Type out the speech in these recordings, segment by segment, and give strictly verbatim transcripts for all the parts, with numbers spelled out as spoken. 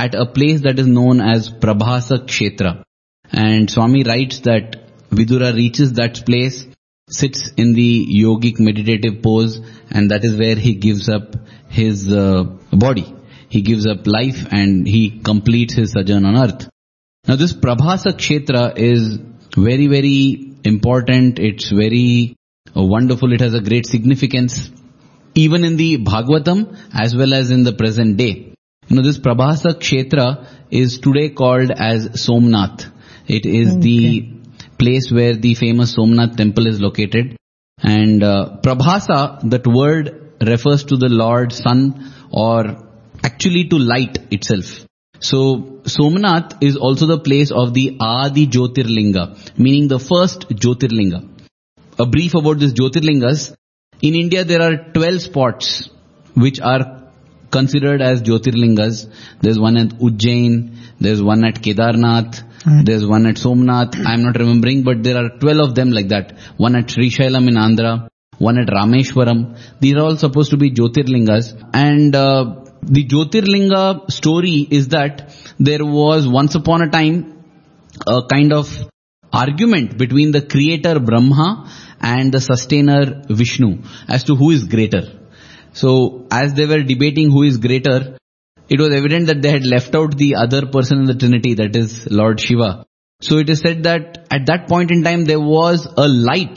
at a place that is known as Prabhasa Kshetra. And Swami writes that Vidura reaches that place, sits in the yogic meditative pose, and that is where he gives up his uh, body. He gives up life and he completes his sojourn on earth. Now this Prabhasa Kshetra is very, very important. It's very uh, wonderful. It has a great significance, even in the Bhagavatam as well as in the present day. You know, this Prabhasa Kshetra is today called as Somnath. It is okay. the place where the famous Somnath temple is located. And uh, Prabhasa, that word refers to the Lord Sun, or actually to light itself. So Somnath is also the place of the Adi Jyotirlinga, meaning the first Jyotirlinga. A brief about this Jyotirlingas. In India there are twelve spots which are considered as Jyotirlingas. There's one at Ujjain, there's one at Kedarnath, right. There's one at Somnath, I'm not remembering, but there are twelve of them like that. One at Sri Shailam in Andhra, one at Rameshwaram. These are all supposed to be Jyotirlingas. And uh, the Jyotirlinga story is that there was once upon a time a kind of argument between the creator Brahma and the sustainer Vishnu as to who is greater. So as they were debating who is greater, it was evident that they had left out the other person in the Trinity, that is Lord Shiva. So it is said that at that point in time there was a light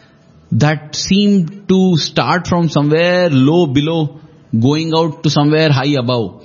that seemed to start from somewhere low below, going out to somewhere high above.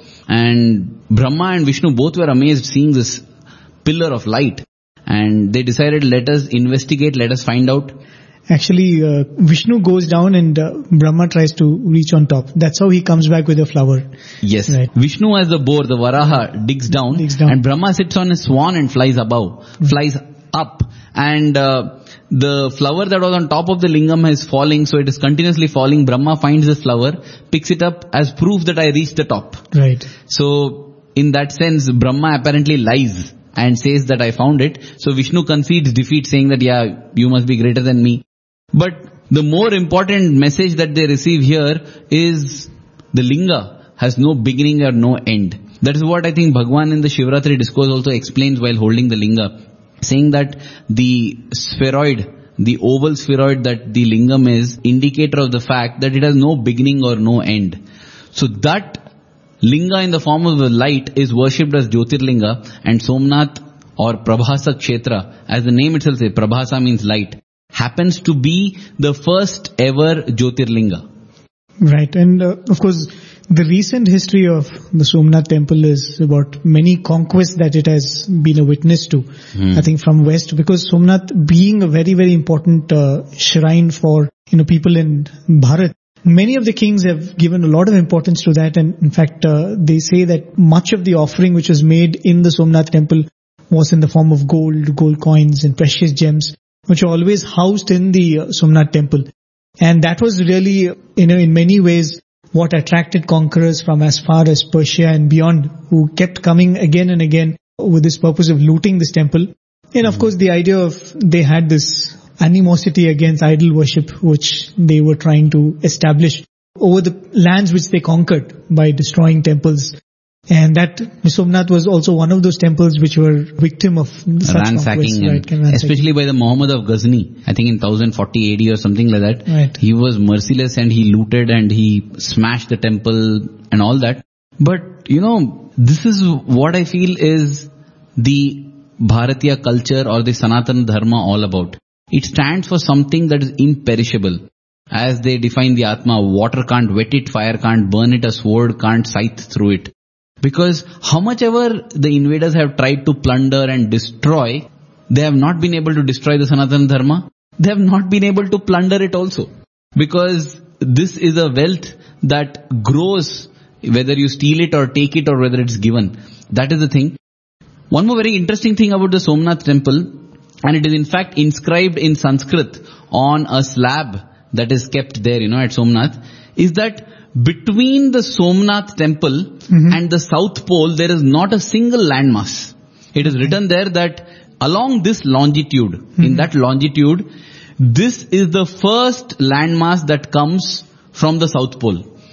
And Brahma and Vishnu both were amazed seeing this pillar of light. And they decided, let us investigate, let us find out. Actually, uh, Vishnu goes down and uh, Brahma tries to reach on top. That's how he comes back with a flower. Yes. Right. Vishnu as the boar, the Varaha, digs down, digs down. And Brahma sits on his swan and flies above, mm-hmm. flies up. And uh, the flower that was on top of the lingam is falling, so it is continuously falling. Brahma finds the flower, picks it up as proof that I reached the top. Right. So in that sense, Brahma apparently lies and says that I found it. So Vishnu concedes defeat, saying that, yeah, you must be greater than me. But the more important message that they receive here is the linga has no beginning or no end. That is what I think Bhagwan in the Shivratri discourse also explains while holding the linga, saying that the spheroid, the oval spheroid that the lingam is, indicator of the fact that it has no beginning or no end. So that linga in the form of a light is worshipped as Jyotirlinga, and Somnath or Prabhasa Kshetra, as the name itself says, Prabhasa means light, happens to be the first ever Jyotirlinga. Right, and uh, of course the recent history of the Somnath temple is about many conquests that it has been a witness to, hmm. I think from west, because Somnath being a very, very important uh, shrine for, you know, people in Bharat, many of the kings have given a lot of importance to that, and in fact uh, they say that much of the offering which was made in the Somnath temple was in the form of gold, gold coins and precious gems, which are always housed in the uh, Somnath temple. And that was really, you know, in many ways what attracted conquerors from as far as Persia and beyond, who kept coming again and again with this purpose of looting this temple. And of course the idea of, they had this animosity against idol worship which they were trying to establish over the lands which they conquered by destroying temples. And that Somnath was also one of those temples which were victim of such ransacking, and right, ransacking, especially by the Muhammad of Ghazni, I think in ten forty A D or something like that. Right. He was merciless and he looted and he smashed the temple and all that. But, you know, this is what I feel is the Bharatiya culture or the Sanatana Dharma all about. It stands for something that is imperishable. As they define the Atma, water can't wet it, fire can't burn it, a sword can't scythe through it. Because how much ever the invaders have tried to plunder and destroy, they have not been able to destroy the Sanatana Dharma. They have not been able to plunder it also. Because this is a wealth that grows whether you steal it or take it or whether it's given. That is the thing. One more very interesting thing about the Somnath temple, and it is in fact inscribed in Sanskrit on a slab that is kept there, you know, at Somnath, is that between the Somnath temple mm-hmm. and the South Pole, there is not a single landmass. It is written there that along this longitude, mm-hmm. in that longitude, this is the first landmass that comes from the South Pole.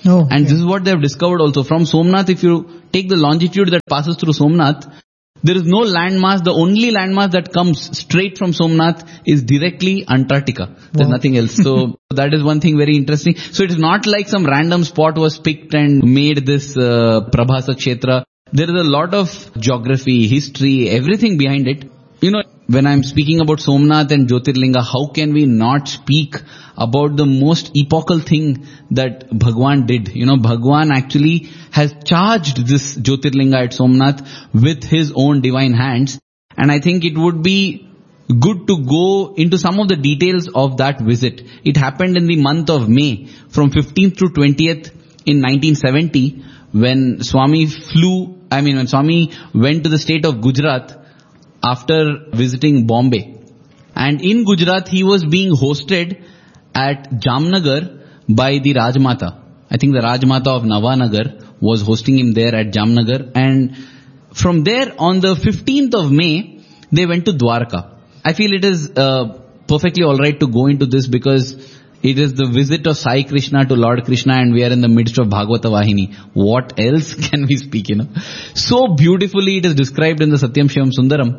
Oh, and yeah. this is what they have discovered also. From Somnath, if you take the longitude that passes through Somnath, there is no landmass. The only landmass that comes straight from Somnath is directly Antarctica. There's Wow. nothing else. So that is one thing very interesting. So it is not like some random spot was picked and made this uh, Prabhasa Kshetra. There is a lot of geography, history, everything behind it. You know, when I'm speaking about Somnath and Jyotirlinga, how can we not speak about the most epochal thing that Bhagwan did? You know, Bhagwan actually has charged this Jyotirlinga at Somnath with his own divine hands. And I think it would be good to go into some of the details of that visit. It happened in the month of May, from fifteenth to twentieth in nineteen seventy, when Swami flew, I mean when Swami went to the state of Gujarat after visiting Bombay. And in Gujarat he was being hosted at Jamnagar by the Rajmata. I think the Rajmata of Navanagar was hosting him there at Jamnagar. And from there, on the fifteenth of May, they went to Dwarka. I feel it is uh, perfectly alright to go into this because it is the visit of Sai Krishna to Lord Krishna and we are in the midst of Bhagavata Vahini. What else can we speak, you know? So beautifully it is described in the Satyam Shivam Sundaram.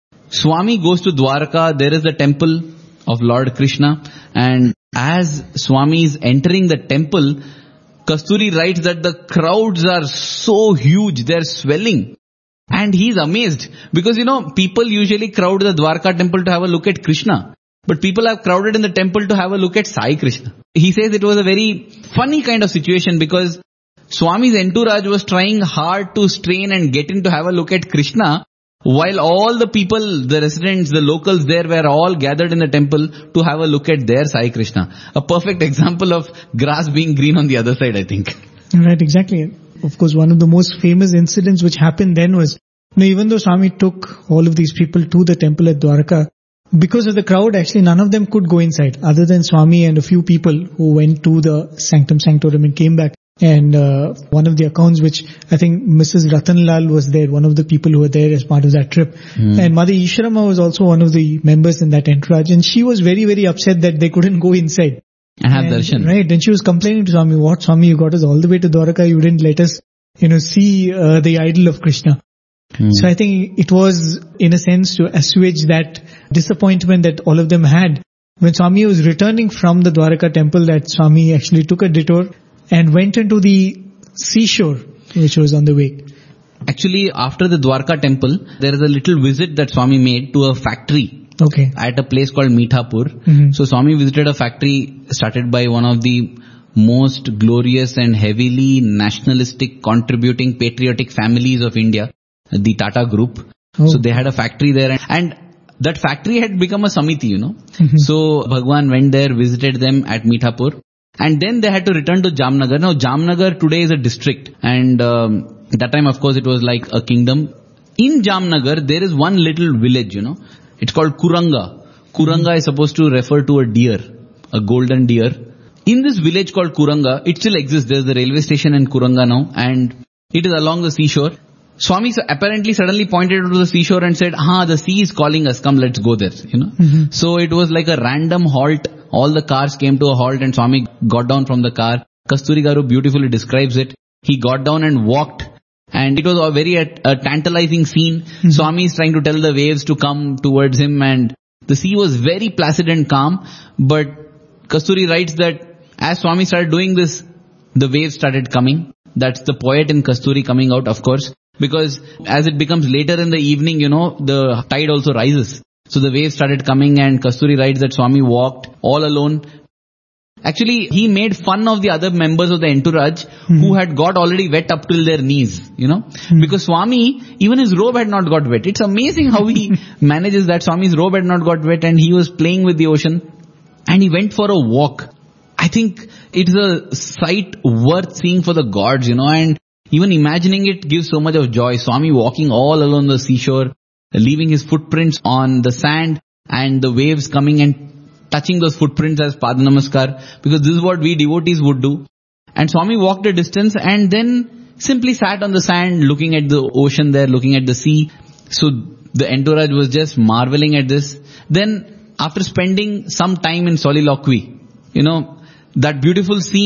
Swami goes to Dwarka, there is the temple of Lord Krishna, and as Swami is entering the temple, Kasturi writes that the crowds are so huge, they are swelling. And he is amazed because, you know, people usually crowd the Dwarka temple to have a look at Krishna. But people have crowded in the temple to have a look at Sai Krishna. He says it was a very funny kind of situation because Swami's entourage was trying hard to strain and get in to have a look at Krishna, while all the people, the residents, the locals there were all gathered in the temple to have a look at their Sai Krishna. A perfect example of grass being green on the other side, I think. Right, exactly. Of course, one of the most famous incidents which happened then was, you know, even though Swami took all of these people to the temple at Dwarka, because of the crowd, actually none of them could go inside other than Swami and a few people who went to the Sanctum Sanctorum and came back. And uh, one of the accounts which I think Missus Ratanlal was there, one of the people who were there as part of that trip. Mm. And Mother Ishrama was also one of the members in that entourage. And she was very, very upset that they couldn't go inside. And have and, darshan. Right. And she was complaining to Swami, what Swami, you got us all the way to Dwarka, you didn't let us, you know, see uh, the idol of Krishna. Hmm. So I think it was, in a sense, to assuage that disappointment that all of them had. When Swami was returning from the Dwarka temple, that Swami actually took a detour and went into the seashore, which was on the way. Actually, after the Dwarka temple, there is a little visit that Swami made to a factory. Okay. At a place called Mithapur. Mm-hmm. So Swami visited a factory started by one of the most glorious and heavily nationalistic, contributing, patriotic families of India, the Tata Group. Oh. So they had a factory there, and, and that factory had become a samiti, you know. Mm-hmm. So Bhagwan went there, visited them at Mithapur, and then they had to return to Jamnagar. Now Jamnagar today is a district, and um, that time of course it was like a kingdom. In Jamnagar there is one little village, you know. It's called Kuranga. Kuranga mm-hmm. is supposed to refer to a deer, a golden deer. In this village called Kuranga, it still exists. There's the railway station in Kuranga now, and it is along the seashore. Swami apparently suddenly pointed to the seashore and said, "Ah, the sea is calling us. Come, let's go there." You know. Mm-hmm. So it was like a random halt. All the cars came to a halt, and Swami got down from the car. Kasturi Garu beautifully describes it. He got down and walked. And it was a very a, a tantalizing scene. Mm-hmm. Swami is trying to tell the waves to come towards him, and the sea was very placid and calm. But Kasturi writes that as Swami started doing this, the waves started coming. That's the poet in Kasturi coming out, of course. Because as it becomes later in the evening, you know, the tide also rises. So the waves started coming, and Kasturi writes that Swami walked all alone. Actually, he made fun of the other members of the entourage mm-hmm. who had got already wet up till their knees, you know. Mm-hmm. Because Swami, even his robe had not got wet. It's amazing how he manages that. Swami's robe had not got wet, and he was playing with the ocean. And he went for a walk. I think it's a sight worth seeing for the gods, you know, and even imagining it gives so much of joy. Swami walking all along the seashore, leaving his footprints on the sand, and the waves coming and touching those footprints as Pada Namaskar, because this is what we devotees would do. And Swami walked a distance and then simply sat on the sand looking at the ocean there, looking at the sea. So the entourage was just marveling at this. Then after spending some time in soliloquy, you know, that beautiful scene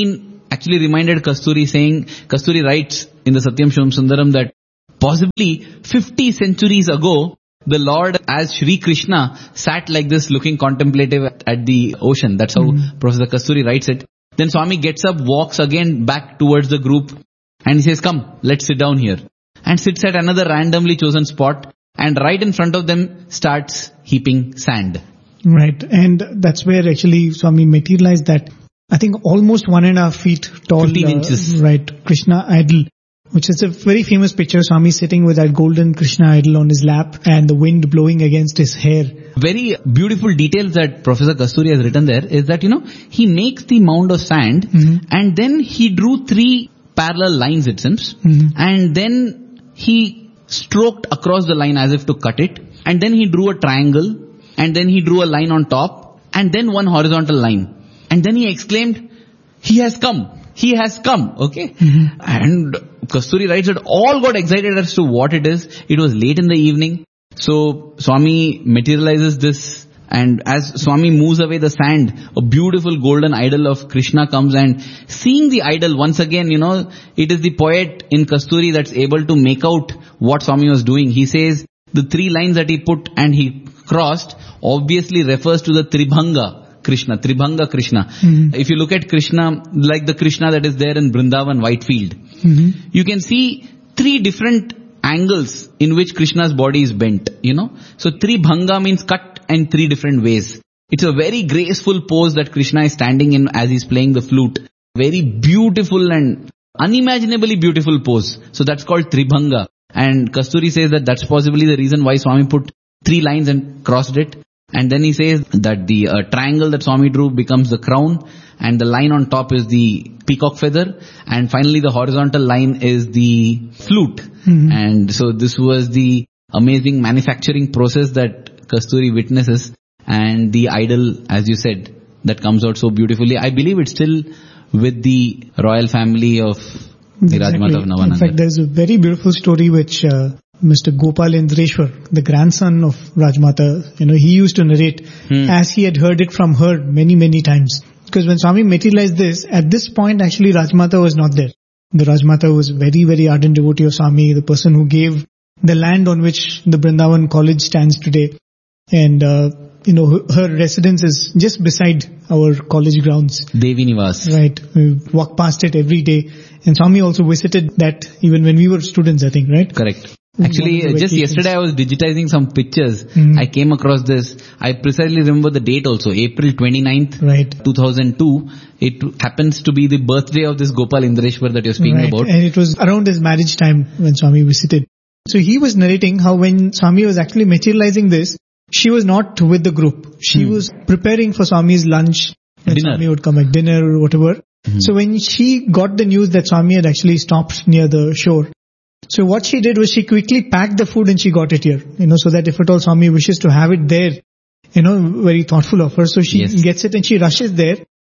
actually reminded Kasturi, saying, Kasturi writes in the Satyam Shivam Sundaram that possibly fifty centuries ago, the Lord as Shri Krishna sat like this looking contemplative at, at the ocean. That's how mm-hmm. Professor Kasturi writes it. Then Swami gets up, walks again back towards the group and he says, come, let's sit down here. And sits at another randomly chosen spot and right in front of them starts heaping sand. Right. And that's where actually Swami materialized that, I think almost one and a half feet tall. fifteen uh, inches. Right. Krishna idol, which is a very famous picture. Swami sitting with that golden Krishna idol on his lap and the wind blowing against his hair. Very beautiful details that Professor Kasturi has written there is that, you know, he makes the mound of sand mm-hmm. and then he drew three parallel lines, it seems. Mm-hmm. And then he stroked across the line as if to cut it. And then he drew a triangle. And then he drew a line on top. And then one horizontal line. And then he exclaimed, he has come. He has come. Okay. Mm-hmm. And Kasturi writes that all got excited as to what it is. It was late in the evening. So Swami materializes this. And as Swami moves away the sand, a beautiful golden idol of Krishna comes, and seeing the idol once again, you know, it is the poet in Kasturi that's able to make out what Swami was doing. He says the three lines that he put and he crossed obviously refers to the Tribhanga Krishna, Tribhanga Krishna. Mm-hmm. If you look at Krishna, like the Krishna that is there in Vrindavan, Whitefield, mm-hmm. you can see three different angles in which Krishna's body is bent, you know. So Tribhanga means cut in three different ways. It's a very graceful pose that Krishna is standing in as he's playing the flute. Very beautiful and unimaginably beautiful pose. So that's called Tribhanga. And Kasturi says that that's possibly the reason why Swami put three lines and crossed it. And then he says that the uh, triangle that Swami drew becomes the crown, and the line on top is the peacock feather, and finally the horizontal line is the flute. Mm-hmm. And so this was the amazing manufacturing process that Kasturi witnesses, and the idol, as you said, that comes out so beautifully. I believe it's still with the royal family of the exactly. Rajmata of Navananda. In fact, there's a very beautiful story which uh, Mister Gopal Indreshwar, the grandson of Rajmata, you know, he used to narrate hmm. as he had heard it from her many, many times. Because when Swami materialized this, at this point actually Rajmata was not there. The Rajmata was very, very ardent devotee of Swami, the person who gave the land on which the Vrindavan College stands today. And, uh, you know, her residence is just beside our college grounds. Devi Nivas. Right. We walk past it every day. And Swami also visited that even when we were students, I think, right? Correct. Actually, just yesterday I was digitizing some pictures. Mm-hmm. I came across this. I precisely remember the date also, April twenty-ninth, right. two thousand two. It happens to be the birthday of this Gopal Indreshwar that you're speaking right. about. And it was around his marriage time when Swami visited. So he was narrating how when Swami was actually materializing this, she was not with the group. She hmm. was preparing for Swami's lunch. When dinner. Swami would come at dinner or whatever. Hmm. So when she got the news that Swami had actually stopped near the shore, so what she did was she quickly packed the food and she got it here, you know, so that if at all Swami wishes to have it there, you know, very thoughtful of her. So she yes. gets it and she rushes there.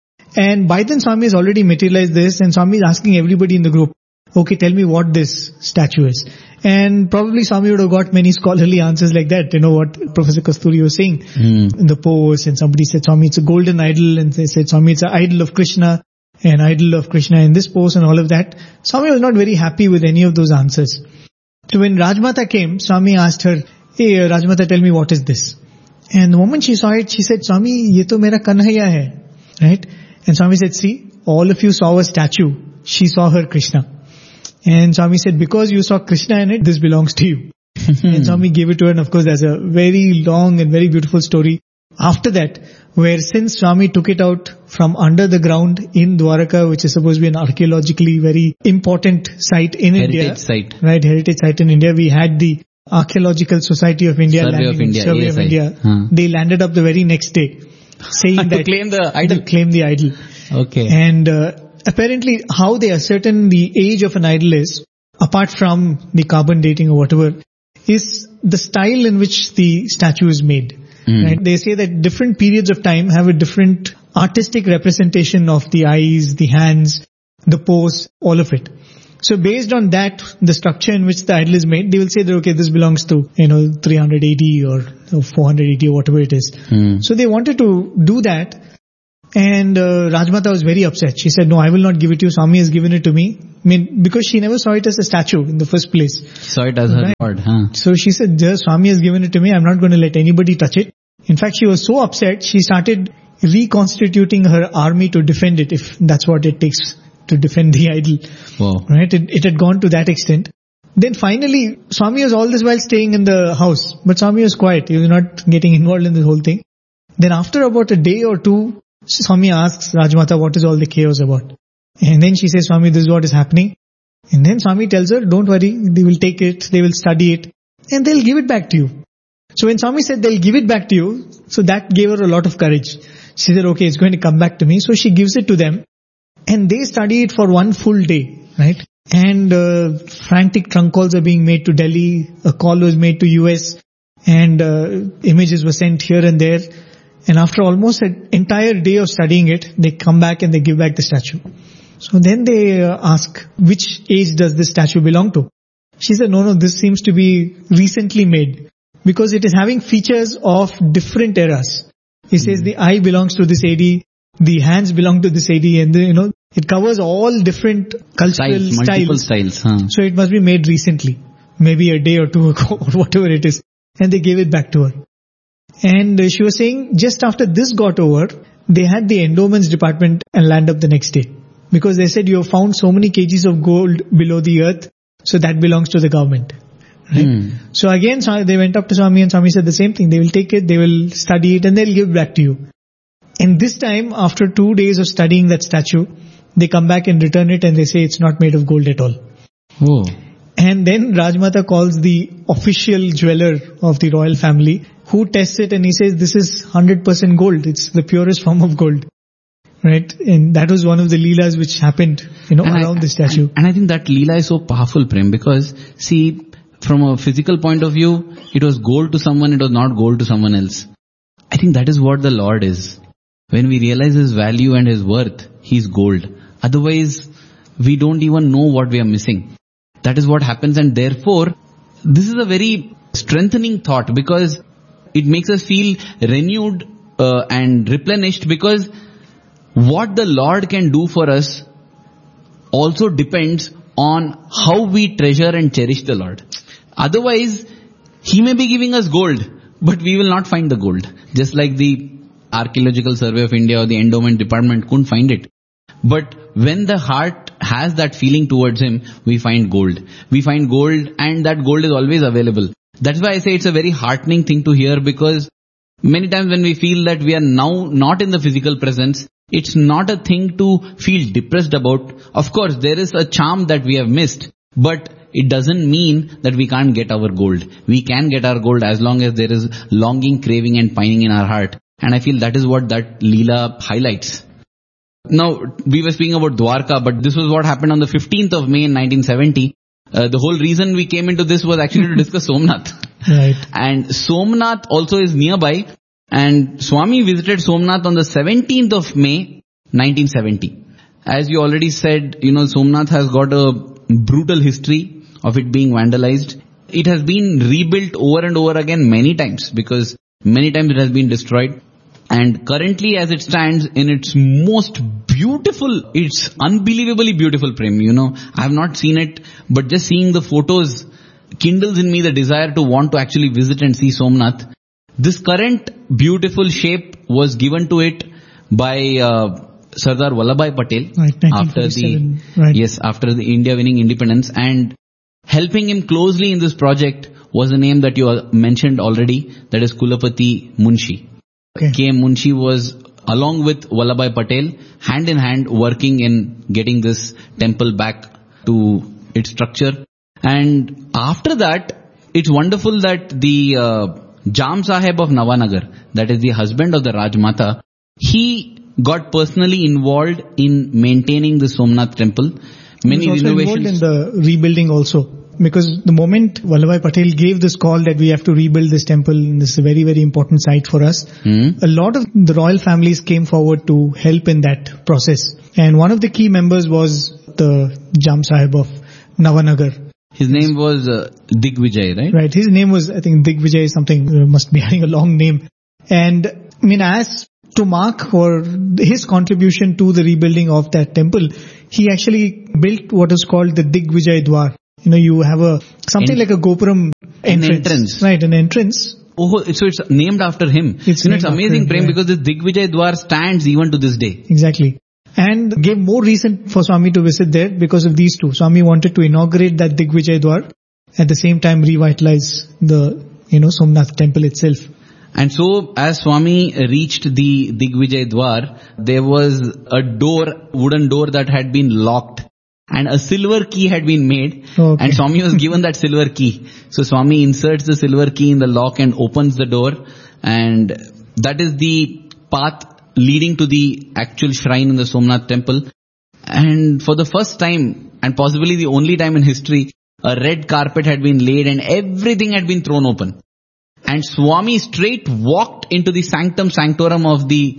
And by then Swami has already materialized this, and Swami is asking everybody in the group, okay, tell me what this statue is. And probably Swami would have got many scholarly answers like that, you know, what Professor Kasturi was saying mm. in the pose. And somebody said, Swami, it's a golden idol. And they said, Swami, it's an idol of Krishna. An idol of Krishna in this pose and all of that. Swami was not very happy with any of those answers. So when Rajmata came, Swami asked her, hey Rajmata, tell me what is this? And the moment she saw it, she said, Swami, ye to mera Kanhaiya hai. Right? And Swami said, see, all of you saw a statue. She saw her Krishna. And Swami said, because you saw Krishna in it, this belongs to you. And Swami gave it to her, and of course there's a very long and very beautiful story after that, where since Swami took it out from under the ground in Dwaraka, which is supposed to be an archaeologically very important site in heritage India. Heritage site. Right, heritage site in India. We had the Archaeological Society of India. Survey of India. Survey A S I. of India. Huh. They landed up the very next day saying that. To claim the idol. To claim the idol. Okay. And uh, apparently how they ascertain the age of an idol is, apart from the carbon dating or whatever, is the style in which the statue is made. Mm. Right? They say that different periods of time have a different artistic representation of the eyes, the hands, the pose, all of it. So based on that, the structure in which the idol is made, they will say that, okay, this belongs to, you know, three hundred A D or four hundred A D or whatever it is. Mm. So they wanted to do that. And uh, Rajmata was very upset. She said, no, I will not give it to you. Swami has given it to me. I mean, because she never saw it as a statue in the first place. Saw it as her Right. lord, huh? So she said, the Swami has given it to me. I'm not going to let anybody touch it. In fact, she was so upset, she started reconstituting her army to defend it, if that's what it takes to defend the idol. Wow. Right? It, it had gone to that extent. Then finally, Swami was all this while staying in the house. But Swami was quiet. He was not getting involved in the whole thing. Then after about a day or two, Swami asks Rajmata, what is all the chaos about? And then she says, Swami, this is what is happening. And then Swami tells her, don't worry, they will take it, they will study it, and they'll give it back to you. So when Swami said they'll give it back to you, so that gave her a lot of courage. She said, okay, it's going to come back to me. So she gives it to them, and they study it for one full day, right? And uh, frantic trunk calls are being made to Delhi, a call was made to U S, and uh, images were sent here and there. And after almost an entire day of studying it, they come back and they give back the statue. So then they uh, ask, which age does this statue belong to? She said, no, no, this seems to be recently made because it is having features of different eras. He says the eye belongs to this A D, the hands belong to this A D, and the, you know, it covers all different cultural Styles, styles. multiple styles, huh? So it must be made recently, maybe a day or two ago or whatever it is. And they gave it back to her. And she was saying just after this got over, they had the endowments department and land up the next day. Because they said you have found so many kgs of gold below the earth, so that belongs to the government. Right? Hmm. So again, they went up to Swami and Swami said the same thing. They will take it, they will study it and they'll give it back to you. And this time, after two days of studying that statue, they come back and return it and they say it's not made of gold at all. Oh. And then Rajmata calls the official jeweler of the royal family, who tests it and he says this is one hundred percent gold. It's the purest form of gold. Right? And that was one of the leelas which happened, you know, And around I, the statue. And, and I think that leela is so powerful, Prem, because see, from a physical point of view, it was gold to someone, it was not gold to someone else. I think that is what the Lord is. When we realize His value and His worth, He's gold. Otherwise, we don't even know what we are missing. That is what happens, and therefore, this is a very strengthening thought because it makes us feel renewed uh, and replenished, because what the Lord can do for us also depends on how we treasure and cherish the Lord. Otherwise, He may be giving us gold, but we will not find the gold. Just like the Archaeological Survey of India or the Endowment Department couldn't find it. But when the heart has that feeling towards Him, we find gold. We find gold, and that gold is always available. That's why I say it's a very heartening thing to hear, because many times when we feel that we are now not in the physical presence, it's not a thing to feel depressed about. Of course, there is a charm that we have missed, but it doesn't mean that we can't get our gold. We can get our gold as long as there is longing, craving and pining in our heart. And I feel that is what that Leela highlights. Now, we were speaking about Dwarka, but this was what happened on the fifteenth of May in nineteen seventy. Uh, the whole reason we came into this was actually to discuss Somnath. Right. And Somnath also is nearby. And Swami visited Somnath on the seventeenth of May, nineteen seventy. As you already said, you know, Somnath has got a brutal history of it being vandalized. It has been rebuilt over and over again many times, because many times it has been destroyed. And currently, as it stands in its most beautiful, it's unbelievably beautiful, Prem. You know, I have not seen it, but just seeing the photos kindles in me the desire to want to actually visit and see Somnath. This current beautiful shape was given to it by uh, Sardar Vallabhbhai Patel, right, after the right. yes after the India winning independence, and helping him closely in this project was a name that you mentioned already, that is Kulapati Munshi. Okay. K M Munshi was, along with Vallabhbhai Patel, hand in hand working in getting this temple back to its structure. And after that, it's wonderful that the uh, Jam Saheb of Navanagar, that is the husband of the Rajmata, he got personally involved in maintaining the Somnath temple. Many he was also renovations. involved in the rebuilding also. Because the moment Vallabhbhai Patel gave this call that we have to rebuild this temple, and this is a very, very important site for us, mm. a lot of the royal families came forward to help in that process. And one of the key members was the Jam Saheb of Navanagar. His name was uh, Digvijay, right? Right. His name was, I think, Digvijay something, uh, must be having a long name. And I mean, as to mark for his contribution to the rebuilding of that temple, he actually built what is called the Digvijay Dwar. You know, you have a something En- like a Gopuram entrance, An entrance. right? An entrance. Oh, so it's named after him. It's you know, it's named amazing, after him, Prem, yeah. because this Digvijay Dwar stands even to this day. Exactly. And gave more reason for Swami to visit there because of these two. Swami wanted to inaugurate that Digvijay Dwar, at the same time revitalize the, you know, Somnath temple itself. And so, as Swami reached the Digvijay Dwar, there was a door, wooden door that had been locked. And a silver key had been made. Okay. And Swami was given that silver key. So Swami inserts the silver key in the lock and opens the door. And that is the path leading to the actual shrine in the Somnath temple. And for the first time, and possibly the only time in history, a red carpet had been laid and everything had been thrown open. And Swami straight walked into the sanctum sanctorum of the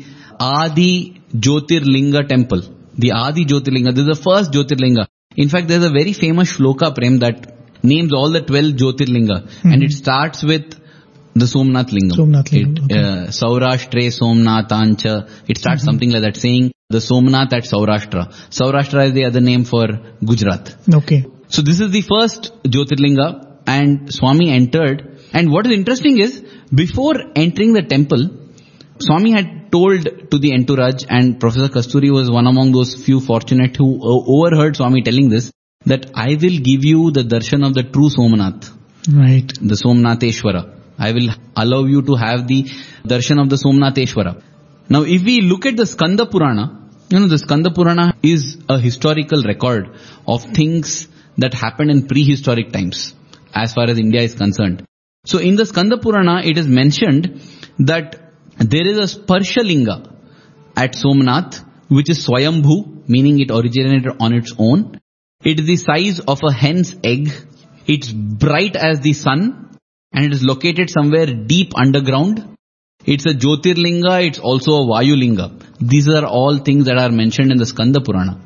Adi Jyotirlinga temple. The Adi Jyotirlinga. This is the first Jyotirlinga. In fact, there's a very famous shloka, Prem, that names all the twelve Jyotirlinga. Mm-hmm. And it starts with the Somnath Lingam. Somnath Lingam. It, okay. uh, Saurashtre Somnathancha. It starts mm-hmm. something like that, saying the Somnath at Saurashtra. Saurashtra is the other name for Gujarat. Okay. So this is the first Jyotirlinga, and Swami entered. And what is interesting is, before entering the temple, Swami had told to the entourage, and Professor Kasturi was one among those few fortunate who overheard Swami telling this, that I will give you the darshan of the true Somnath. Right. The Somnatheshwara. I will allow you to have the darshan of the Somnatheshwara. Now if we look at the Skanda Purana, you know, the Skanda Purana is a historical record of things that happened in prehistoric times, as far as India is concerned. So in the Skanda Purana, it is mentioned that there is a Sparshalinga at Somnath, which is Swayambhu, meaning it originated on its own. It is the size of a hen's egg. It's bright as the sun, and it is located somewhere deep underground. It's a Jyotirlinga, it's also a Vayulinga. These are all things that are mentioned in the Skanda Purana.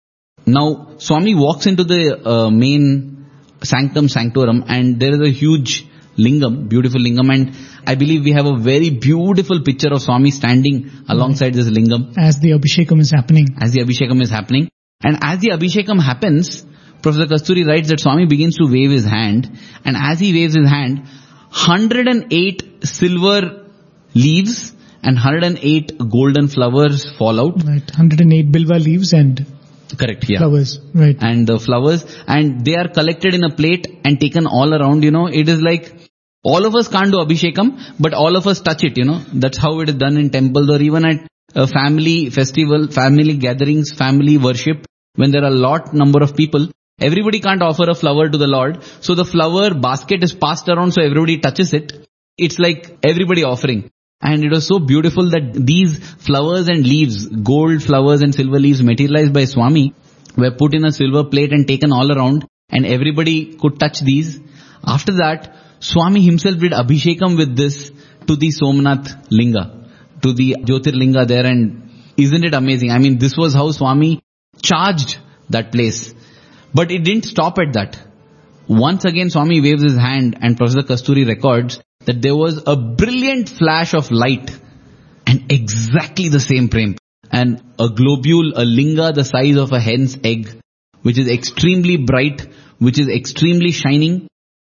Now, Swami walks into the uh, main sanctum sanctorum, and there is a huge lingam, beautiful lingam, and I believe we have a very beautiful picture of Swami standing alongside this lingam. As the Abhishekam is happening. As the Abhishekam is happening. And as the Abhishekam happens, Professor Kasturi writes that Swami begins to wave his hand, and as he waves his hand, one hundred eight silver leaves and one hundred eight golden flowers fall out. Right, one hundred eight bilva leaves and Correct, yeah. flowers, right. And the flowers, and they are collected in a plate and taken all around, you know. It is like, all of us can't do Abhishekam, but all of us touch it, you know. That's how it is done in temples or even at a family festival, family gatherings, family worship. When there are a lot number of people, everybody can't offer a flower to the Lord. So the flower basket is passed around so everybody touches it. It's like everybody offering. And it was so beautiful that these flowers and leaves, gold flowers and silver leaves materialized by Swami, were put in a silver plate and taken all around, and everybody could touch these. After that, Swami himself did Abhishekam with this to the Somnath Linga, to the Jyotirlinga there, and isn't it amazing? I mean, this was how Swami charged that place. But it didn't stop at that. Once again, Swami waves his hand, and Professor Kasturi records that there was a brilliant flash of light, and exactly the same frame, and a globule, a linga the size of a hen's egg, which is extremely bright, which is extremely shining.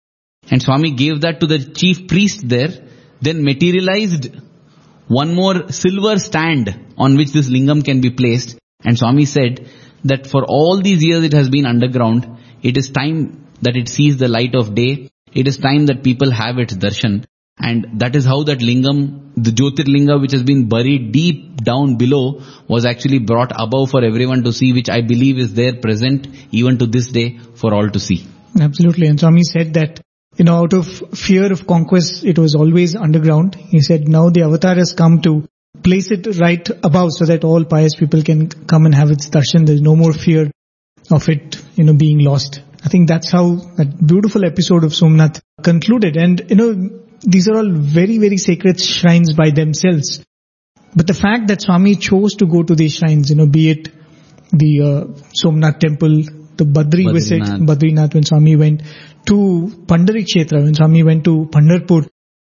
And Swami gave that to the chief priest there, then materialized one more silver stand on which this lingam can be placed. And Swami said that for all these years it has been underground, it is time that it sees the light of day. It is time that people have its darshan. And that is how that lingam, the Jyotirlinga, which has been buried deep down below, was actually brought above for everyone to see, which I believe is there present even to this day for all to see. Absolutely. And Swami said that, you know, out of fear of conquest, it was always underground. He said now the avatar has come to place it right above so that all pious people can come and have its darshan. There's no more fear of it, you know, being lost. I think that's how that beautiful episode of Somnath concluded. And, you know, these are all very, very sacred shrines by themselves. But the fact that Swami chose to go to these shrines, you know, be it the uh, Somnath temple, the Badri Badrinath. visit, Badrinath when Swami went, to Pandari Kshetra when Swami went to Pandharpur,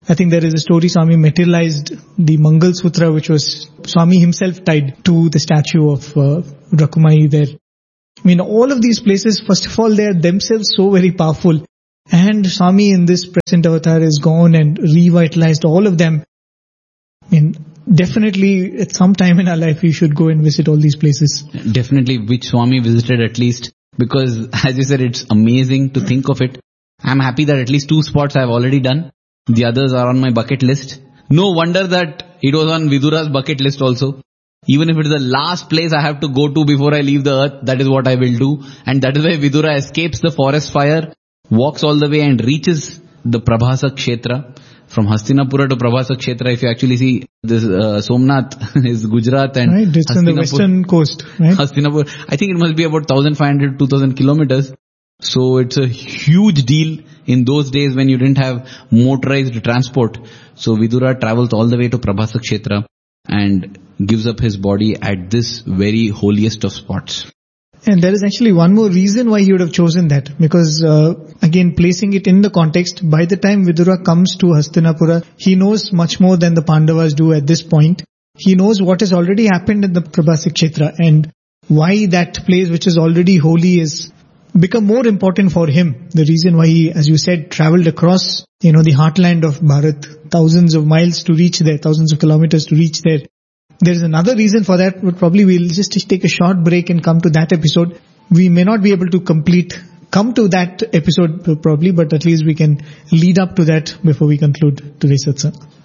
I think there is a story Swami materialized the Mangal Sutra, which was Swami himself tied to the statue of uh, Rakumai there. I mean, all of these places, first of all, they are themselves so very powerful. And Swami in this present avatar has gone and revitalized all of them. I mean, definitely at some time in our life we should go and visit all these places. Definitely, which Swami visited at least, because as you said, it's amazing to think of it. I'm happy that at least two spots I've already done. The others are on my bucket list. No wonder that it was on Vidura's bucket list also. Even if it is the last place I have to go to before I leave the earth, that is what I will do. And that is why Vidura escapes the forest fire, walks all the way and reaches the Prabhasa Kshetra. From Hastinapura to Prabhasa Kshetra, if you actually see this uh, Somnath is Gujarat and right, it's on the western coast, right? Hastinapur, I think it must be about fifteen hundred to two thousand kilometers. So it's a huge deal in those days when you didn't have motorized transport. So Vidura travels all the way to Prabhasa Kshetra and gives up his body at this very holiest of spots. And there is actually one more reason why he would have chosen that. Because uh, again, placing it in the context, by the time Vidura comes to Hastinapura, he knows much more than the Pandavas do at this point. He knows what has already happened in the Prabhasa Kshetra and why that place which is already holy is become more important for him. The reason why he, as you said, traveled across, you know, the heartland of Bharat, thousands of miles to reach there, thousands of kilometers to reach there. There is another reason for that, but probably we'll just take a short break and come to that episode. We may not be able to complete, come to that episode probably, but at least we can lead up to that before we conclude today's satsang.